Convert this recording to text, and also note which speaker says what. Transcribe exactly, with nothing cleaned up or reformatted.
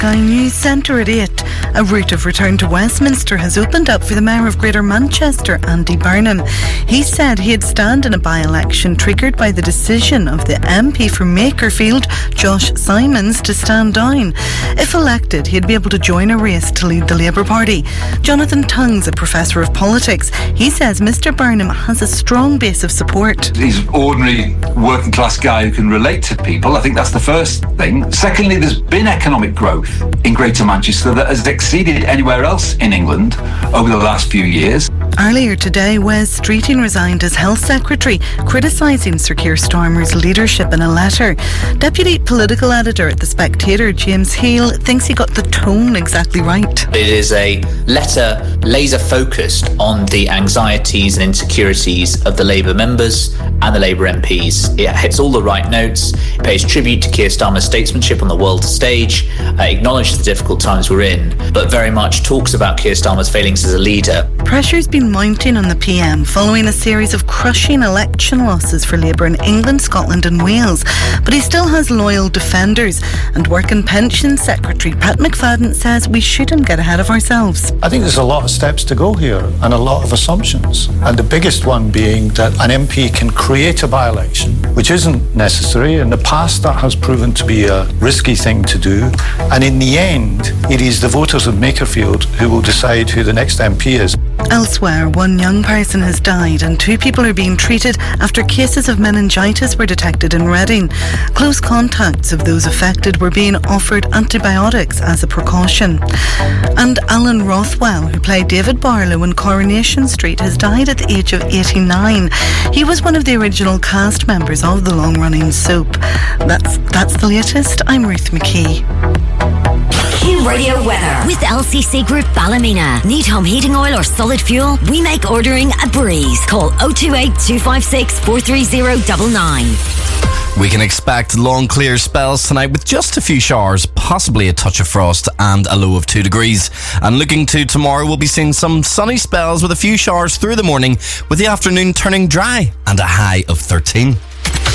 Speaker 1: Sky News Centre at eight. A route of return to Westminster has opened up for the Mayor of Greater Manchester, Andy Burnham. He said he'd stand in a by-election triggered by the decision of the M P for Makerfield, Josh Simons, to stand down. If elected, he'd be able to join a race to lead the Labour Party. Jonathan Tongue's a professor of politics. He says Mister Burnham has a strong base of support.
Speaker 2: He's an ordinary working class guy who can relate to people. I think that's the first thing. Secondly, there's been economic growth in Greater Manchester that has exceeded anywhere else in England over the last few years.
Speaker 1: Earlier today, Wes Streeting resigned as Health Secretary, criticising Sir Keir Starmer's leadership in a letter. Deputy Political Editor at The Spectator, James Heal, thinks he got the tone exactly right.
Speaker 3: It is a letter laser focused on the anxieties and insecurities of the Labour members and the Labour M Ps. It hits all the right notes, it pays tribute to Keir Starmer's statesmanship on the world stage, uh, acknowledges the difficult times we're in, but very much talks about Keir Starmer's failings as a leader.
Speaker 1: Pressure's been mounting on the P M following a series of crushing election losses for Labour in England, Scotland and Wales. But he still has loyal defenders, and Work and Pension Secretary Pat McFadden says we shouldn't get ahead of ourselves.
Speaker 4: I think there's a lot of steps to go here and a lot of assumptions, and the biggest one being that an M P can create a by-election, which isn't necessary. In the past that has proven to be a risky thing to do, and in the end it is the voters of Makerfield who will decide who the next M P is.
Speaker 1: Elsewhere, one young person has died and two people are being treated after cases of meningitis were detected in Reading. Close contacts of those affected were being offered antibiotics as a precaution. And Alan Rothwell, who played David Barlow in Coronation Street, has died at the age of eighty-nine. He was one of the original cast members of the long-running soap. That's, that's the latest. I'm Ruth McKee.
Speaker 5: Q Radio weather with L C C Group Ballymena. Need home heating oil or solid fuel? We make ordering a breeze. Call oh two eight, two five six, four three oh nine nine.
Speaker 6: We can expect long clear spells tonight with just a few showers, possibly a touch of frost and a low of two degrees. And looking to tomorrow, we'll be seeing some sunny spells with a few showers through the morning, with the afternoon turning dry and a high of thirteen.